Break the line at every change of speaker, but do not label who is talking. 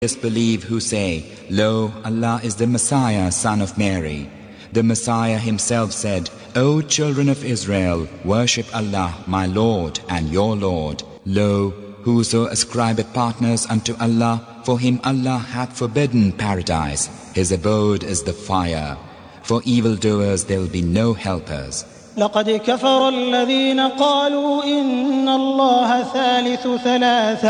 disbelieve who say, Lo, Allah is the Messiah, son of Mary. The Messiah himself said, O children of Israel, worship Allah, my Lord and your Lord. Lo, whoso ascribeth partners unto Allah, for him Allah hath forbidden paradise. His abode is the fire. For evildoers there will be no helpers.
لقد كفر الذين قالوا إن الله ثالث ثلاثة